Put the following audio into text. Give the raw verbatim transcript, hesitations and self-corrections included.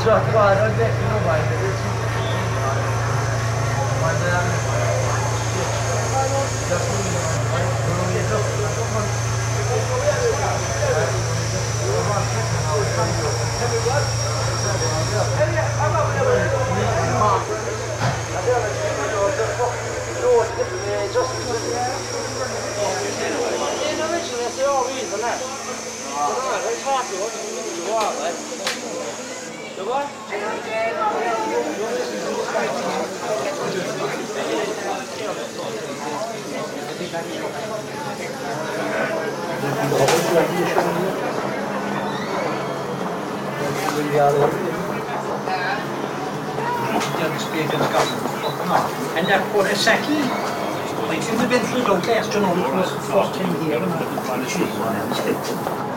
så att bara det kan vara det. Man det är det som är det And that for a second, like in the been through the last, you know, it was first time here.